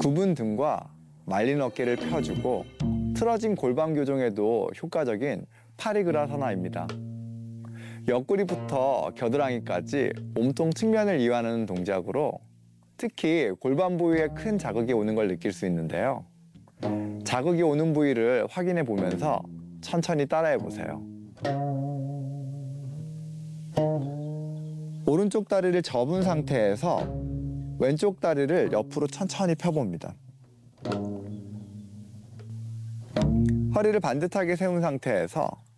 굽은 등과 말린 어깨를 펴주고 틀어진 골반 교정에도 효과적인 파리그라사나입니다. 옆구리부터 겨드랑이까지 몸통 측면을 이완하는 동작으로 특히 골반 부위에 큰 자극이 오는 걸 느낄 수 있는데요. 자극이 오는 부위를 확인해 보면서 천천히 따라해 보세요. 오른쪽 다리를 접은 상태에서 왼쪽 다리를 옆으로 천천히 펴봅니다. 허리를 반듯하게 세운 상태에서